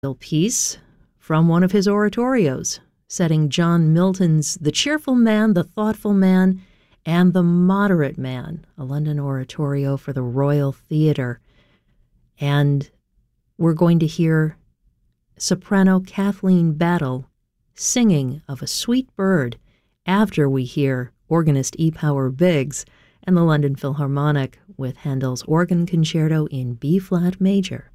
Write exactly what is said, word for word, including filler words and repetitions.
piece from one of his oratorios, setting John Milton's The Cheerful Man, the Thoughtful Man, and the Moderate Man, a London oratorio for the Royal Theatre. And we're going to hear soprano Kathleen Battle singing of a sweet bird after we hear organist E. Power Biggs and the London Philharmonic with Handel's Organ Concerto in B-flat major.